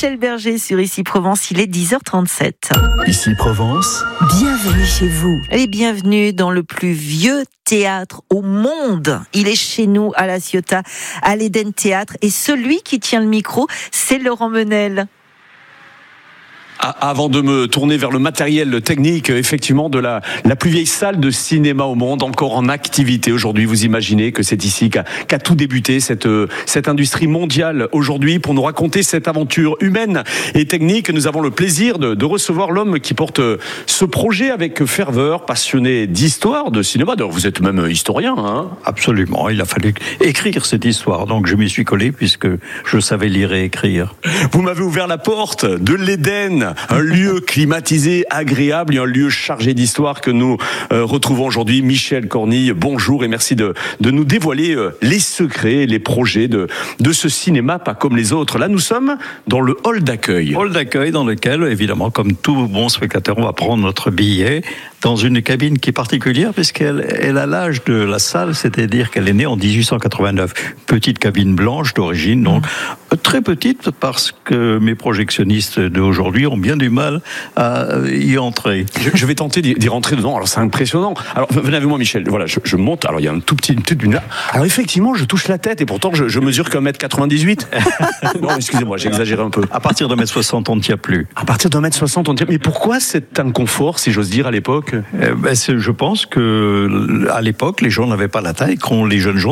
Michel Berger sur Ici Provence, il est 10h37. Ici Provence, Bienvenue chez vous et bienvenue dans le plus vieux théâtre au monde. Il est chez nous à La Ciotat, à l'Eden Théâtre, et celui qui tient le micro, c'est Laurent Menel. Avant de me tourner vers le matériel technique, effectivement, de la plus vieille salle de cinéma au monde, encore en activité aujourd'hui. Vous imaginez que c'est ici qu'a tout débuté, cette industrie mondiale aujourd'hui. Pour nous raconter cette aventure humaine et technique, nous avons le plaisir de recevoir l'homme qui porte ce projet avec ferveur, passionné d'histoire, de cinéma. D'ailleurs, vous êtes même historien, hein ? Absolument, il a fallu écrire cette histoire, donc je m'y suis collé puisque je savais lire et écrire. Vous m'avez ouvert la porte de l'Éden, un lieu climatisé, agréable et un lieu chargé d'histoire que nous retrouvons aujourd'hui. Michel Cornille, bonjour et merci de nous dévoiler les secrets, les projets de ce cinéma pas comme les autres. Là, nous sommes dans le hall d'accueil. Hall d'accueil dans lequel, évidemment, comme tout bon spectateur, on va prendre notre billet dans une cabine qui est particulière puisqu'elle a l'âge de la salle, c'est-à-dire qu'elle est née en 1889. Petite cabine blanche d'origine, donc très petite parce que mes projectionnistes d'aujourd'hui ont bien du mal à y entrer. Je vais tenter d'y rentrer dedans. Alors c'est impressionnant. Alors venez avec moi, Michel. Voilà, je monte. Alors il y a une petite lumière. Alors effectivement, je touche la tête et pourtant je mesure qu'un mètre 98. Non, excusez-moi, j'ai exagéré un peu. À partir de 1m60, on ne tient plus. À partir de 1m60, on tient. Mais pourquoi cet inconfort, si j'ose dire, à l'époque ? Je pense que à l'époque, les gens n'avaient pas la taille qu'ont les jeunes gens